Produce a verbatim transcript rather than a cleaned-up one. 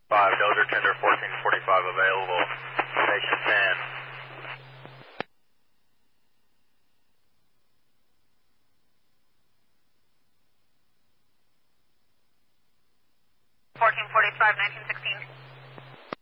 five, Dozer tender fourteen forty-five available. Station ten. fourteen forty-five, nineteen sixteen.